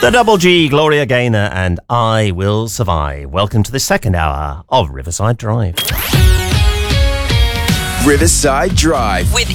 The Double G, Gloria Gaynor, and I Will Survive. Welcome to the second hour of Riverside Drive. Riverside Drive with